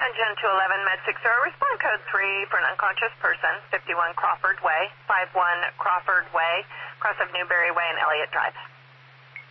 Engine 211, Med 60, respond code 3 for an unconscious person, 51 Crawford Way, 51 Crawford Way, cross of Newberry Way and Elliott Drive.